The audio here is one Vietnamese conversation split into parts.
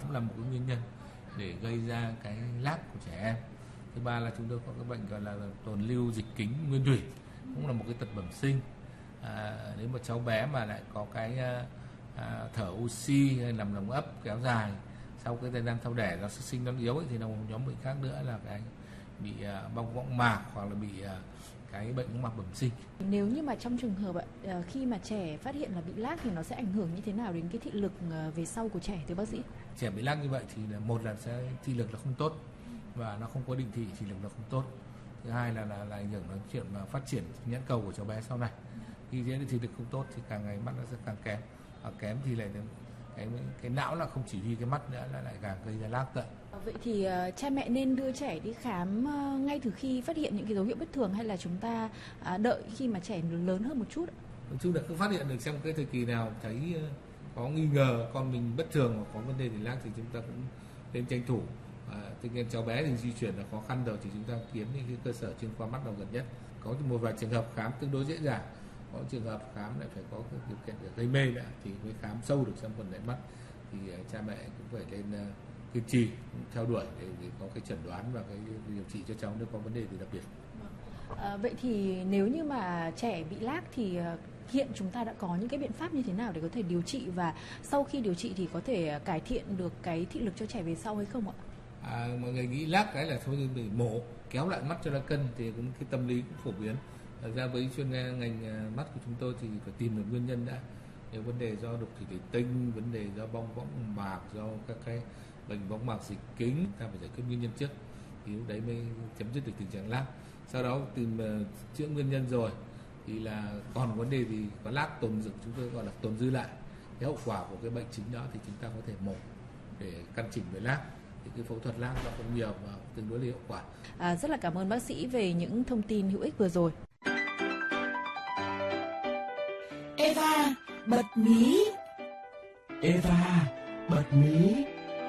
cũng là một cái nguyên nhân để gây ra cái lác của trẻ em. Thứ ba là chúng tôi có cái bệnh gọi là tồn lưu dịch kính nguyên thủy, cũng là một cái tật bẩm sinh. Nếu mà cháu bé mà lại có cái thở oxy hay làm lồng ấp kéo dài sau cái thời gian sau đẻ do sơ sinh nó yếu ấy, thì là một nhóm bệnh khác nữa là cái bị bong võng mạc hoặc là bị cái bệnh võng mạc bẩm sinh. Nếu như mà trong trường hợp khi mà trẻ phát hiện là bị lác thì nó sẽ ảnh hưởng như thế nào đến cái thị lực về sau của trẻ, thưa bác sĩ? Trẻ bị lác như vậy thì là một là sẽ thị lực là không tốt và nó không có định thị lực là không tốt. Thứ hai là ảnh hưởng đến chuyện mà phát triển nhãn cầu của cháu bé sau này. Khi thế thị lực không tốt thì càng ngày mắt nó sẽ càng kém, và kém thì lại cái não là không chỉ huy cái mắt nữa, lại càng gây ra lác tận. Vậy thì cha mẹ nên đưa trẻ đi khám ngay từ khi phát hiện những cái dấu hiệu bất thường, hay là chúng ta đợi khi mà trẻ lớn hơn một chút? Nói chung là cứ phát hiện được trong cái thời kỳ nào thấy có nghi ngờ con mình bất thường hoặc có vấn đề gì lác thì chúng ta cũng nên tranh thủ. Tuy nhiên cháu bé thì di chuyển là khó khăn rồi thì chúng ta kiếm những cái cơ sở chuyên khoa mắt nào gần nhất. Có một vài trường hợp khám tương đối dễ dàng, có trường hợp khám lại phải có cái điều kiện để gây mê nữa thì mới khám sâu được trong phần đại mắt, thì cha mẹ cũng phải lên kiên trì theo đuổi để có cái chẩn đoán và cái điều trị cho cháu nếu có vấn đề gì đặc biệt. Vậy thì nếu như mà trẻ bị lác thì hiện chúng ta đã có những cái biện pháp như thế nào để có thể điều trị, và sau khi điều trị thì có thể cải thiện được cái thị lực cho trẻ về sau hay không ạ? Mọi người nghĩ lác cái là thôi để mổ kéo lại mắt cho nó cân thì cũng cái tâm lý cũng phổ biến. Thật ra với chuyên ngành mắt của chúng tôi thì phải tìm được nguyên nhân đã. Nếu vấn đề do đục thủy thủy tinh, vấn đề do bong võng mạc, do các cái bệnh võng mạc dịch kính, ta phải giải quyết nguyên nhân trước thì lúc đấy mới chấm dứt được tình trạng lác. Sau đó tìm chữa nguyên nhân rồi thì là còn vấn đề gì có lác tồn dư, chúng tôi gọi là tồn dư lại, cái hậu quả của cái bệnh chính đó thì chúng ta có thể mổ để căn chỉnh về lác. Thì cái phẫu thuật lác nó không nhiều và tương đối là hiệu quả. Rất là cảm ơn bác sĩ về những thông tin hữu ích vừa rồi. Eva bật mí. Eva bật mí.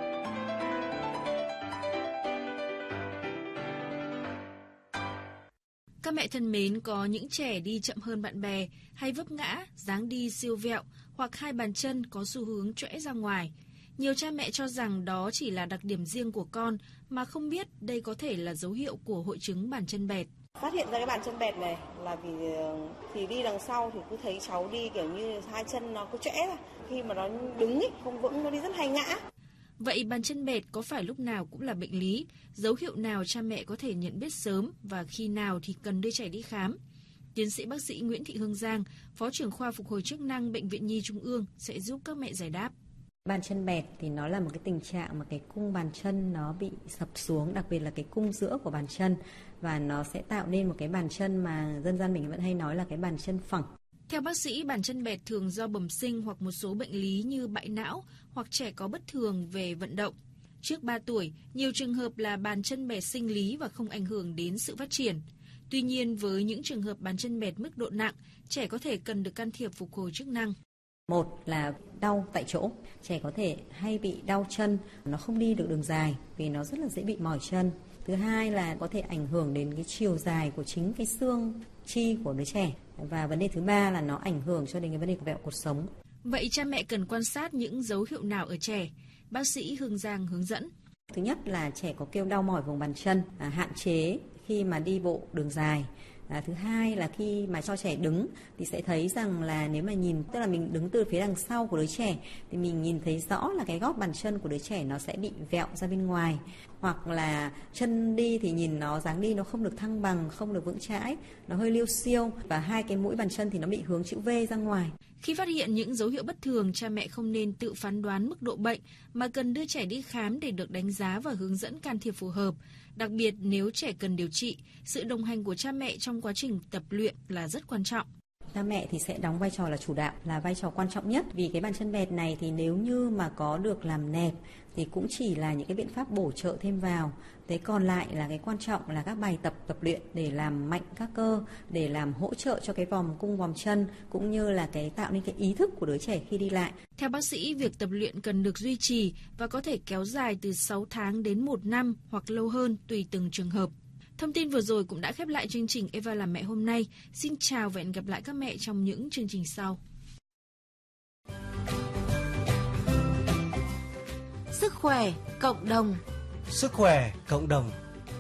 Các mẹ thân mến, có những trẻ đi chậm hơn bạn bè, hay vấp ngã, dáng đi siêu vẹo, hoặc hai bàn chân có xu hướng chõe ra ngoài. Nhiều cha mẹ cho rằng đó chỉ là đặc điểm riêng của con, mà không biết đây có thể là dấu hiệu của hội chứng bàn chân bẹt. Phát hiện ra cái bàn chân bẹt này là vì thì đi đằng sau thì cứ thấy cháu đi kiểu như hai chân nó cứ chõe ra. Khi mà nó đứng không vững, nó đi rất hay ngã. Vậy bàn chân bẹt có phải lúc nào cũng là bệnh lý? Dấu hiệu nào cha mẹ có thể nhận biết sớm và khi nào thì cần đưa trẻ đi khám? Tiến sĩ bác sĩ Nguyễn Thị Hương Giang, Phó trưởng khoa phục hồi chức năng Bệnh viện Nhi Trung ương sẽ giúp các mẹ giải đáp. Bàn chân bẹt thì nó là một cái tình trạng mà cái cung bàn chân nó bị sập xuống, đặc biệt là cái cung giữa của bàn chân, và nó sẽ tạo nên một cái bàn chân mà dân gian mình vẫn hay nói là cái bàn chân phẳng. Theo bác sĩ, bàn chân bẹt thường do bẩm sinh hoặc một số bệnh lý như bại não hoặc trẻ có bất thường về vận động. Trước 3 tuổi, nhiều trường hợp là bàn chân bẹt sinh lý và không ảnh hưởng đến sự phát triển. Tuy nhiên, với những trường hợp bàn chân bẹt mức độ nặng, trẻ có thể cần được can thiệp phục hồi chức năng. Một là đau tại chỗ, trẻ có thể hay bị đau chân, nó không đi được đường dài vì nó rất là dễ bị mỏi chân. Thứ hai là có thể ảnh hưởng đến cái chiều dài của chính cái xương chi của đứa trẻ. Và vấn đề thứ ba là nó ảnh hưởng cho đến cái vấn đề của vẹo cột sống. Vậy cha mẹ cần quan sát những dấu hiệu nào ở trẻ? Bác sĩ Hương Giang hướng dẫn. Thứ nhất là trẻ có kêu đau mỏi vùng bàn chân, hạn chế khi mà đi bộ đường dài. Thứ hai là khi mà cho trẻ đứng thì sẽ thấy rằng là nếu mà nhìn, tức là mình đứng từ phía đằng sau của đứa trẻ thì mình nhìn thấy rõ là cái gót bàn chân của đứa trẻ nó sẽ bị vẹo ra bên ngoài, hoặc là chân đi thì nhìn nó dáng đi nó không được thăng bằng, không được vững chãi, nó hơi liêu xiêu, và hai cái mũi bàn chân thì nó bị hướng chữ V ra ngoài. Khi phát hiện những dấu hiệu bất thường, cha mẹ không nên tự phán đoán mức độ bệnh mà cần đưa trẻ đi khám để được đánh giá và hướng dẫn can thiệp phù hợp. Đặc biệt nếu trẻ cần điều trị, sự đồng hành của cha mẹ trong quá trình tập luyện là rất quan trọng. Cha mẹ thì sẽ đóng vai trò là chủ đạo, là vai trò quan trọng nhất, vì cái bàn chân bẹt này thì nếu như mà có được làm nẹp thì cũng chỉ là những cái biện pháp bổ trợ thêm vào. Thế còn lại là cái quan trọng là các bài tập luyện để làm mạnh các cơ, để làm hỗ trợ cho cái vòm cung vòm chân, cũng như là cái tạo nên cái ý thức của đứa trẻ khi đi lại. Theo bác sĩ, việc tập luyện cần được duy trì và có thể kéo dài từ 6 tháng đến 1 năm hoặc lâu hơn tùy từng trường hợp. Thông tin vừa rồi cũng đã khép lại chương trình Eva làm mẹ hôm nay. Xin chào và hẹn gặp lại các mẹ trong những chương trình sau. Sức khỏe cộng đồng. Sức khỏe cộng đồng.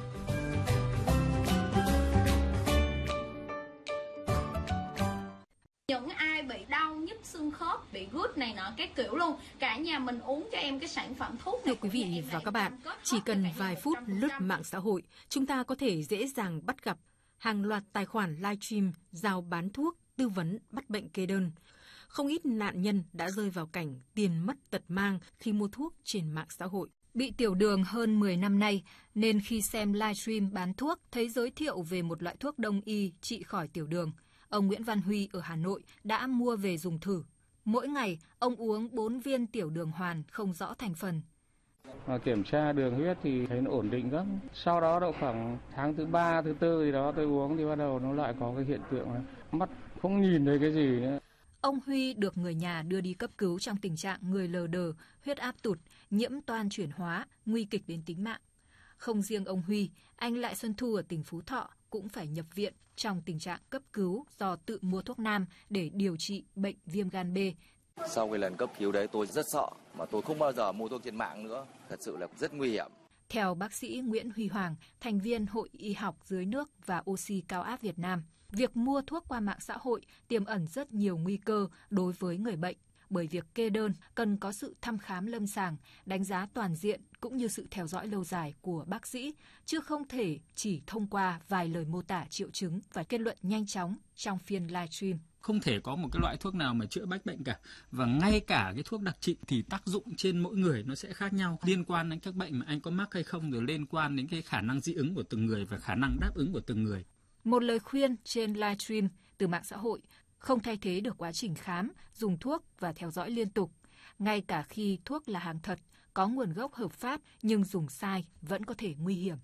Những ai bị đau nhức xương khớp, bị gút này nọ cái kiểu luôn, cả nhà mình uống cho em cái sản phẩm thuốc này. Thưa quý vị và các bạn, chỉ cần vài phút lướt mạng xã hội, chúng ta có thể dễ dàng bắt gặp hàng loạt tài khoản livestream rao bán thuốc, tư vấn bắt bệnh kê đơn. Không ít nạn nhân đã rơi vào cảnh tiền mất tật mang khi mua thuốc trên mạng xã hội. Bị tiểu đường hơn 10 năm nay, nên khi xem livestream bán thuốc, thấy giới thiệu về một loại thuốc đông y trị khỏi tiểu đường. Ông Nguyễn Văn Huy ở Hà Nội đã mua về dùng thử. Mỗi ngày, ông uống 4 viên tiểu đường hoàn không rõ thành phần. Kiểm tra đường huyết thì thấy nó ổn định lắm. Sau đó độ khoảng tháng thứ 3, thứ 4 gì đó tôi uống thì bắt đầu nó lại có cái hiện tượng là mắt không nhìn thấy cái gì nữa. Ông Huy được người nhà đưa đi cấp cứu trong tình trạng người lờ đờ, huyết áp tụt, nhiễm toan chuyển hóa, nguy kịch đến tính mạng. Không riêng ông Huy, anh Lại Xuân Thu ở tỉnh Phú Thọ cũng phải nhập viện trong tình trạng cấp cứu do tự mua thuốc nam để điều trị bệnh viêm gan B. Sau cái lần cấp cứu đấy tôi rất sợ, mà tôi không bao giờ mua thuốc trên mạng nữa, thật sự là rất nguy hiểm. Theo bác sĩ Nguyễn Huy Hoàng, thành viên Hội Y học dưới nước và oxy cao áp Việt Nam, việc mua thuốc qua mạng xã hội tiềm ẩn rất nhiều nguy cơ đối với người bệnh, bởi việc kê đơn cần có sự thăm khám lâm sàng, đánh giá toàn diện cũng như sự theo dõi lâu dài của bác sĩ, chứ không thể chỉ thông qua vài lời mô tả triệu chứng và kết luận nhanh chóng trong phiên livestream. Không thể có một cái loại thuốc nào mà chữa bách bệnh cả. Và ngay cả cái thuốc đặc trị thì tác dụng trên mỗi người nó sẽ khác nhau. Liên quan đến các bệnh mà anh có mắc hay không, rồi liên quan đến cái khả năng dị ứng của từng người và khả năng đáp ứng của từng người. Một lời khuyên trên livestream từ mạng xã hội không thay thế được quá trình khám, dùng thuốc và theo dõi liên tục. Ngay cả khi thuốc là hàng thật, có nguồn gốc hợp pháp nhưng dùng sai vẫn có thể nguy hiểm.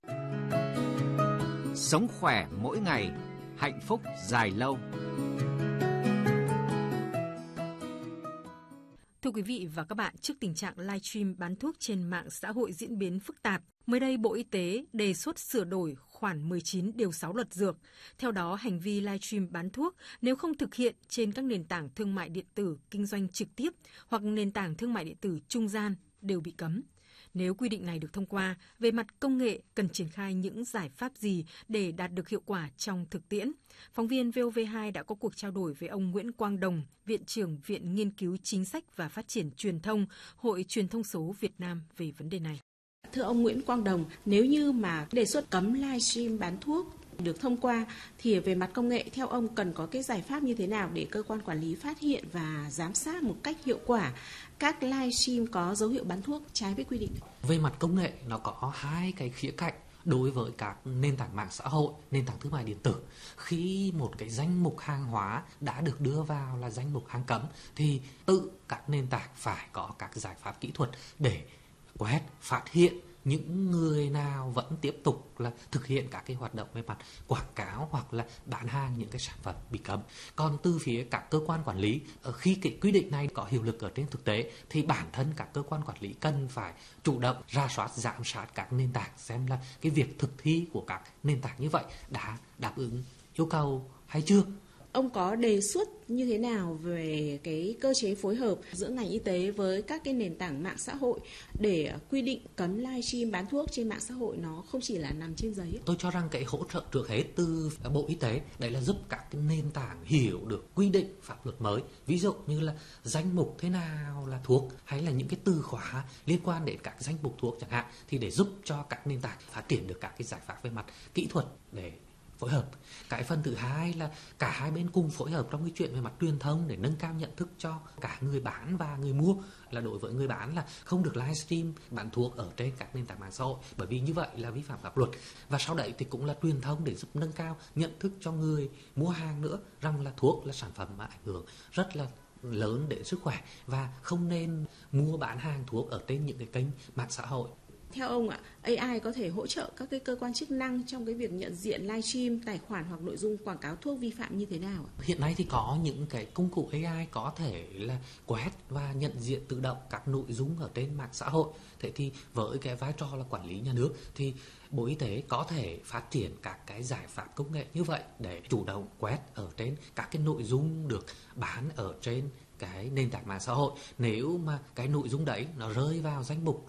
Sống khỏe mỗi ngày, hạnh phúc dài lâu. Thưa quý vị và các bạn, trước tình trạng livestream bán thuốc trên mạng xã hội diễn biến phức tạp, mới đây Bộ Y tế đề xuất sửa đổi khoản 19 điều 6 luật dược. Theo đó, hành vi livestream bán thuốc nếu không thực hiện trên các nền tảng thương mại điện tử kinh doanh trực tiếp hoặc nền tảng thương mại điện tử trung gian đều bị cấm. Nếu quy định này được thông qua, về mặt công nghệ cần triển khai những giải pháp gì để đạt được hiệu quả trong thực tiễn? Phóng viên VOV2 đã có cuộc trao đổi với ông Nguyễn Quang Đồng, Viện trưởng Viện Nghiên cứu Chính sách và Phát triển Truyền thông, Hội Truyền thông số Việt Nam về vấn đề này. Thưa ông Nguyễn Quang Đồng, nếu như mà đề xuất cấm livestream bán thuốc được thông qua thì về mặt công nghệ theo ông cần có cái giải pháp như thế nào để cơ quan quản lý phát hiện và giám sát một cách hiệu quả các livestream có dấu hiệu bán thuốc trái với quy định? Về mặt công nghệ nó có hai cái khía cạnh đối với các nền tảng mạng xã hội, nền tảng thương mại điện tử. Khi một cái danh mục hàng hóa đã được đưa vào là danh mục hàng cấm thì tự các nền tảng phải có các giải pháp kỹ thuật để quét, phát hiện những người nào vẫn tiếp tục là thực hiện các cái hoạt động về mặt quảng cáo hoặc là bán hàng những cái sản phẩm bị cấm. Còn từ phía các cơ quan quản lý, khi cái quy định này có hiệu lực ở trên thực tế thì bản thân các cơ quan quản lý cần phải chủ động rà soát, giám sát các nền tảng xem là cái việc thực thi của các nền tảng như vậy đã đáp ứng yêu cầu hay chưa. Ông có đề xuất như thế nào về cái cơ chế phối hợp giữa ngành y tế với các cái nền tảng mạng xã hội để quy định cấm livestream bán thuốc trên mạng xã hội nó không chỉ là nằm trên giấy? Tôi cho rằng cái hỗ trợ trước hết từ Bộ Y tế đấy là giúp các cái nền tảng hiểu được quy định pháp luật mới, ví dụ như là danh mục thế nào là thuốc hay là những cái từ khóa liên quan đến các danh mục thuốc chẳng hạn, thì để giúp cho các nền tảng phát triển được các cái giải pháp về mặt kỹ thuật để phối hợp. Cái phần thứ hai là cả hai bên cùng phối hợp trong cái chuyện về mặt truyền thông để nâng cao nhận thức cho cả người bán và người mua, là đối với người bán là không được livestream bán thuốc ở trên các nền tảng mạng xã hội, bởi vì như vậy là vi phạm pháp luật. Và sau đấy thì cũng là truyền thông để giúp nâng cao nhận thức cho người mua hàng nữa rằng là thuốc là sản phẩm mà ảnh hưởng rất là lớn đến sức khỏe và không nên mua bán hàng thuốc ở trên những cái kênh mạng xã hội. Theo ông ạ, AI có thể hỗ trợ các cái cơ quan chức năng trong cái việc nhận diện livestream, tài khoản hoặc nội dung quảng cáo thuốc vi phạm như thế nào ạ? Hiện nay thì có những cái công cụ AI có thể là quét và nhận diện tự động các nội dung ở trên mạng xã hội. Thế thì với cái vai trò là quản lý nhà nước thì Bộ Y tế có thể phát triển các cái giải pháp công nghệ như vậy để chủ động quét ở trên các cái nội dung được bán ở trên cái nền tảng mạng xã hội nếu mà cái nội dung đấy nó rơi vào danh mục